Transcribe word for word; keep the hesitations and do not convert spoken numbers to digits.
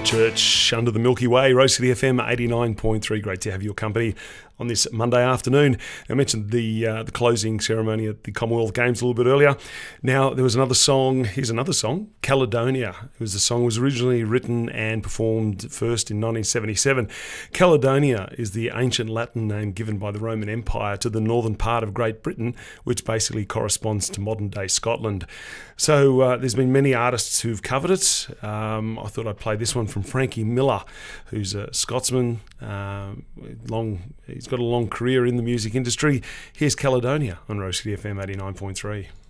Church under the Milky Way, Rose City F M eighty-nine point three. Great to have your company on this Monday afternoon. I mentioned the uh, the closing ceremony at the Commonwealth Games a little bit earlier. Now, there was another song. Here's another song, Caledonia. It was the song was originally written and performed first in nineteen seventy-seven. Caledonia is the ancient Latin name given by the Roman Empire to the northern part of Great Britain, which basically corresponds to modern-day Scotland. So uh, there's been many artists who've covered it. Um, I thought I'd play this one from Frankie Miller, who's a Scotsman. Uh, long, he's got a long career in the music industry. Here's Caledonia on Rose City F M eighty-nine point three.